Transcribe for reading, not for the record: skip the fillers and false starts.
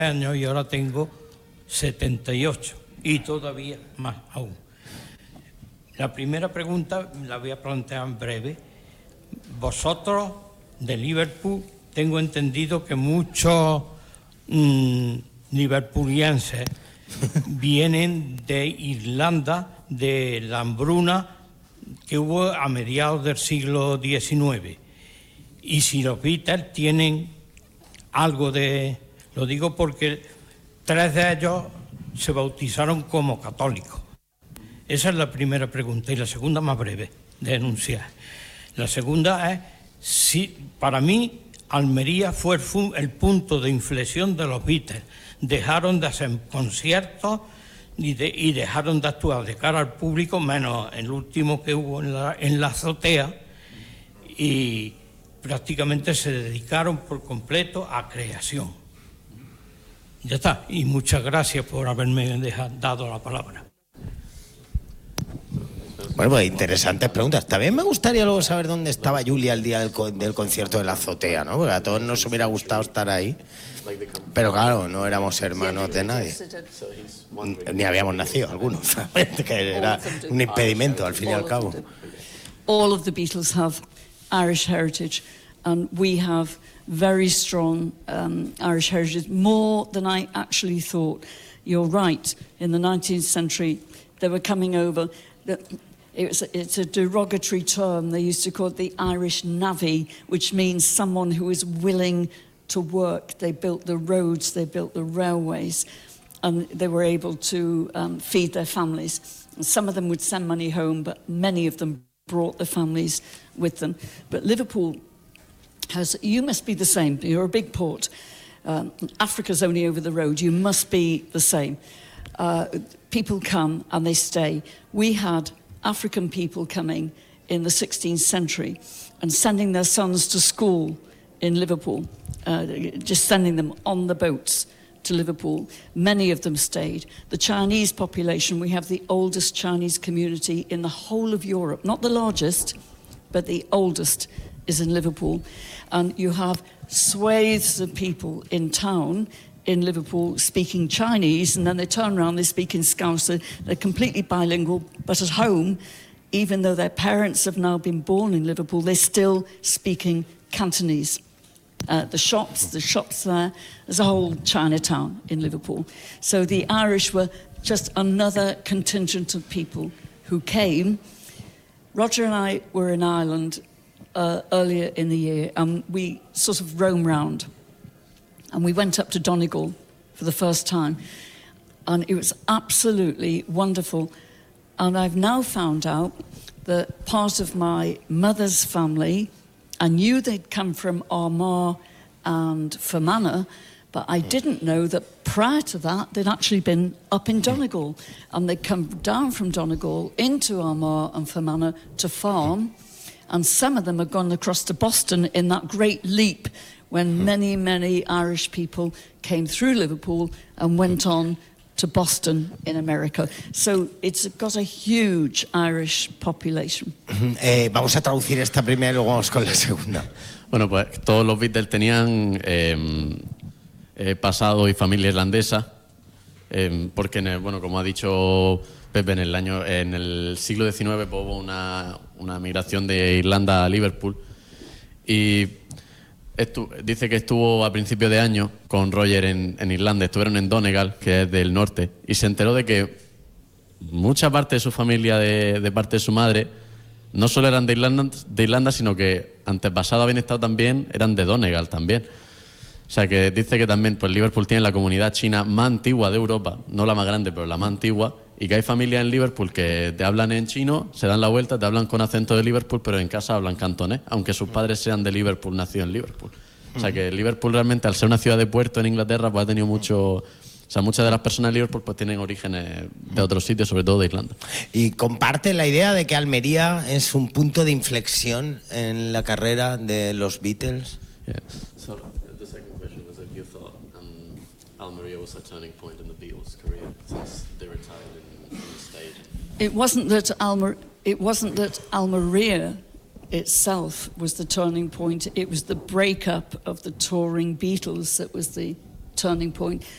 años y ahora tengo 78 y todavía más aún. La primera pregunta la voy a plantear en breve. Vosotros de Liverpool, tengo entendido que muchos liverpulienses vienen de Irlanda, de la hambruna que hubo a mediados del siglo XIX. Y si los Beatles tienen algo de... Lo digo porque 3 de ellos se bautizaron como católicos. Esa es la primera pregunta. Y la segunda más breve de enunciar. La segunda es, si para mí Almería fue el punto de inflexión de los Beatles. Dejaron de hacer conciertos y dejaron de actuar de cara al público, menos el último que hubo en la azotea, y prácticamente se dedicaron por completo a creación. Ya está, y muchas gracias por haberme dado la palabra. Bueno, pues interesantes preguntas. También me gustaría luego saber dónde estaba Julia el día del concierto de la azotea, ¿no? Porque a todos nos hubiera gustado estar ahí. Pero claro, no éramos hermanos de nadie. Ni habíamos nacido algunos, ¿sabes? Que era un impedimento, al fin y al cabo. All of the Beatles have Irish heritage, and we have very strong Irish heritage, more than I actually thought. You're right, in the 19th century, they were coming over... It's a derogatory term. They used to call it the Irish navvy, which means someone who is willing to work. They built the roads, they built the railways, and they were able to feed their families. And some of them would send money home, but many of them brought their families with them. But Liverpool you must be the same. You're a big port. Africa's only over the road. You must be the same. People come and they stay. We had African people coming in the 16th century and sending their sons to school in Liverpool, just sending them on the boats to Liverpool. Many of them stayed. The Chinese population, we have the oldest Chinese community in the whole of Europe, not the largest, but the oldest is in Liverpool. And you have swathes of people in town in Liverpool speaking Chinese, and then they turn around, they speak in Scouse. They're completely bilingual, but at home, even though their parents have now been born in Liverpool, they're still speaking Cantonese. The shops there, there's a whole Chinatown in Liverpool. So the Irish were just another contingent of people who came. Roger and I were in Ireland earlier in the year, and we sort of roam round. And we went up to Donegal for the first time, and it was absolutely wonderful. And I've now found out that part of my mother's family, I knew they'd come from Armagh and Fermanagh, but I didn't know that prior to that they'd actually been up in Donegal. And they'd come down from Donegal into Armagh and Fermanagh to farm, and some of them had gone across to Boston in that great leap when many, many Irish people came through Liverpool and went on to Boston in America. So it's got a huge Irish population. Vamos a traducir esta primera y luego vamos con la segunda. Bueno, pues todos los Beatles tenían pasado y familia irlandesa, porque bueno, como ha dicho Pepe, en el siglo XIX hubo una migración de Irlanda a Liverpool, y dice que estuvo a principio de año con Roger en Irlanda. Estuvieron en Donegal, que es del norte, y se enteró de que mucha parte de su familia, de parte de su madre, no solo eran de Irlanda, sino que antepasado habían estado también, eran de Donegal también. O sea que dice que también pues Liverpool tiene la comunidad china más antigua de Europa, no la más grande, pero la más antigua, y que hay familias en Liverpool que te hablan en chino, se dan la vuelta, te hablan con acento de Liverpool, pero en casa hablan cantonés, aunque sus padres sean de Liverpool, nacidos en Liverpool. O sea que Liverpool realmente, al ser una ciudad de puerto en Inglaterra, pues ha tenido mucho... O sea, muchas de las personas de Liverpool pues tienen orígenes de otros sitios, sobre todo de Irlanda. Y comparte la idea de que Almería es un punto de inflexión en la carrera de los Beatles. Yeah. So the second question was if you thought Almería was a turning point in the Beatles' career since they retired and stayed. It wasn't that Almería itself was the turning point. It was the breakup of the touring Beatles that was the turning point.